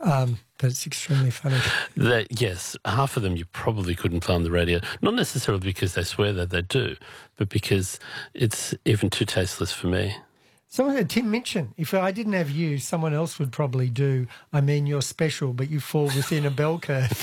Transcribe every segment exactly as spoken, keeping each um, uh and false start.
Um, but it's extremely funny. That, yes, half of them you probably couldn't play on the radio, not necessarily because they swear that they do, but because it's even too tasteless for me. Someone said, Tim Minchin, if I didn't have you, someone else would probably do, I mean, you're special, but you fall within a bell curve.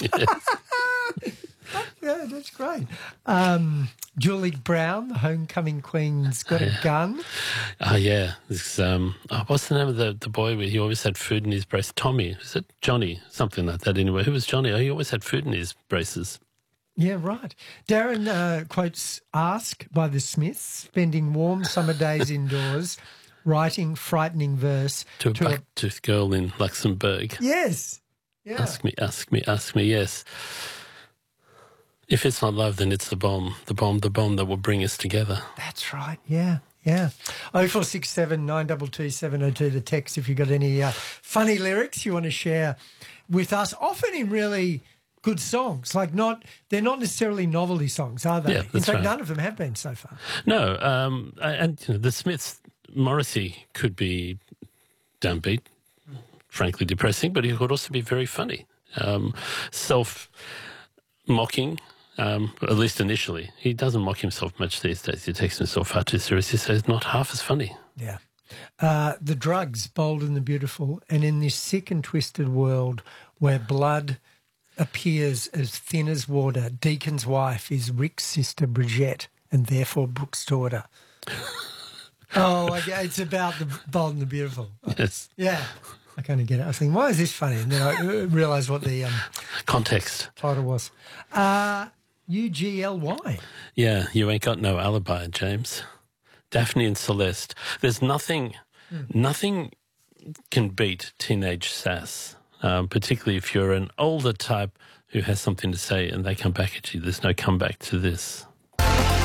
Yeah, that's great. Um, Julie Brown, the homecoming queen's got a gun. Oh, yeah. This, um, oh, what's the name of the, the boy where he always had food in his brace? Tommy. Is it Johnny? Something like that anyway. Who was Johnny? Oh, he always had food in his braces. Yeah, right. Darren uh, quotes Ask by the Smiths, spending warm summer days indoors, writing frightening verse. To a to buck-toothed girl in Luxembourg. Yes. Yeah. Ask me, ask me, ask me, yes. If it's not love, then it's the bomb, the bomb, the bomb that will bring us together. That's right, yeah, yeah. oh four six seven, nine two two, seven oh two, the text if you've got any uh, funny lyrics you want to share with us, often in really good songs. Like not, they're not necessarily novelty songs, are they? Yeah, in that's fact, right. none of them have been so far. No, um, and you know, the Smiths, Morrissey could be downbeat, frankly depressing, but he could also be very funny, um, self-mocking. Um, at least initially. He doesn't mock himself much these days. He takes himself far too seriously. He says not half as funny. Yeah. Uh, the Drugs, Bold and the Beautiful, and in this sick and twisted world where blood appears as thin as water, Deacon's wife is Rick's sister Bridget and therefore Brooke's daughter. Oh, okay, it's about the Bold and the Beautiful. Yes. Yeah. I kind of get it. I was thinking, why is this funny? And then I realised what the um, context title was. Uh, U G L Y. Yeah, you ain't got no alibi, James. Daphne and Celeste. There's nothing, mm. nothing can beat teenage sass, um, particularly if you're an older type who has something to say and they come back at you. There's no comeback to this.